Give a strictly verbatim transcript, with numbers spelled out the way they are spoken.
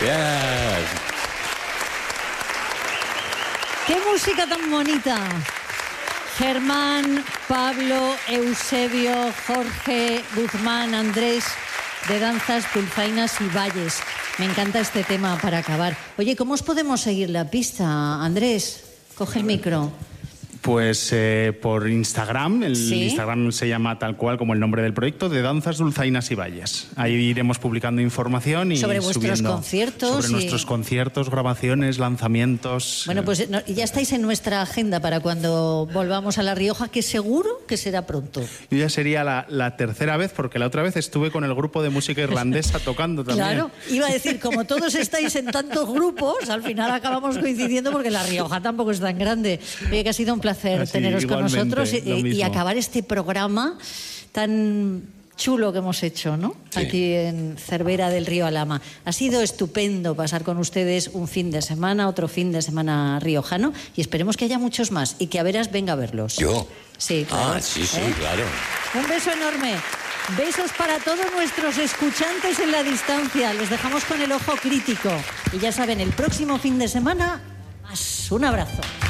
Bien. ¡Qué música tan bonita! Germán, Pablo, Eusebio, Jorge, Guzmán, Andrés, de Danzas, Dulzainas y Valles. Me encanta este tema para acabar. Oye, ¿cómo os podemos seguir la pista, Andrés? Coge el micro. Pues eh, por Instagram, el ¿Sí? Instagram se llama tal cual como el nombre del proyecto, de Danzas, Dulzainas y Valles. Ahí iremos publicando información y sobre vuestros subiendo conciertos. Sobre y... nuestros conciertos, grabaciones, lanzamientos. Bueno, pues no, ya estáis en nuestra agenda para cuando volvamos a La Rioja, que seguro que será pronto. Yo ya sería la, la tercera vez, porque la otra vez estuve con el grupo de música irlandesa tocando también. Claro, iba a decir, como todos estáis en tantos grupos, al final acabamos coincidiendo porque La Rioja tampoco es tan grande. Oye, que ha sido un placer Así, teneros con nosotros y, y acabar este programa tan chulo que hemos hecho, ¿no? Sí. Aquí en Cervera del Río Alhama. Ha sido estupendo pasar con ustedes un fin de semana, otro fin de semana riojano, y esperemos que haya muchos más y que a veras venga a verlos. ¿Yo? Sí, claro. Ah, sí, sí, ¿Eh? claro. Un beso enorme. Besos para todos nuestros escuchantes en la distancia. Les dejamos con el ojo crítico. Y ya saben, el próximo fin de semana, más. Un abrazo.